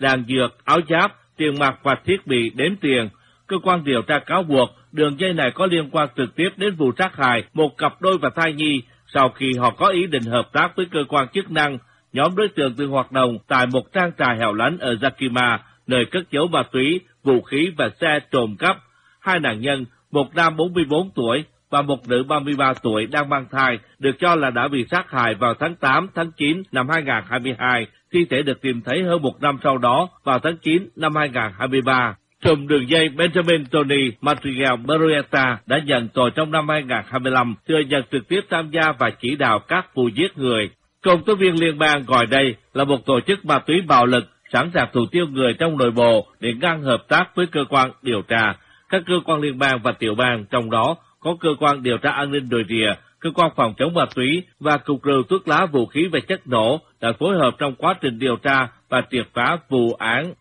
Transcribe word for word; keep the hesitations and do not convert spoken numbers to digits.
đạn dược, áo giáp, tiền mặt và thiết bị đếm tiền. Cơ quan điều tra cáo buộc đường dây này có liên quan trực tiếp đến vụ sát hại một cặp đôi và thai nhi. Sau khi họ có ý định hợp tác với cơ quan chức năng, nhóm đối tượng từng hoạt động tại một trang trại hẻo lánh ở Yakima, nơi cất giấu ma túy, vũ khí và xe trộm cắp. Hai nạn nhân, một nam bốn mươi bốn tuổi và một nữ ba mươi ba tuổi đang mang thai, được cho là đã bị sát hại vào tháng tám, tháng chín năm hai nghìn không trăm hai mươi hai. Thi thể được tìm thấy hơn một năm sau đó, vào tháng chín năm hai nghìn không trăm hai mươi ba. Trùm đường dây Benjamin Tony Madrigal Murrieta đã nhận tội trong năm hai nghìn không trăm hai mươi lăm, thừa nhận trực tiếp tham gia và chỉ đạo các vụ giết người. Công tố viên liên bang gọi đây là một tổ chức ma túy bạo lực, sẵn sàng thủ tiêu người trong nội bộ để ngăn hợp tác với cơ quan điều tra. Các cơ quan liên bang và tiểu bang, trong đó có cơ quan điều tra an ninh nội địa, cơ quan phòng chống ma túy và cục rượu thuốc lá vũ khí và chất nổ, đã phối hợp trong quá trình điều tra và triệt phá vụ án.